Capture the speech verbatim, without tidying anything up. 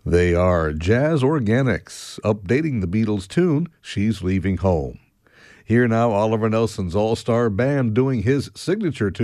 They are Jazz Organics, updating the Beatles' tune, She's Leaving Home. Here now, Oliver Nelson's all-star band doing his signature tune.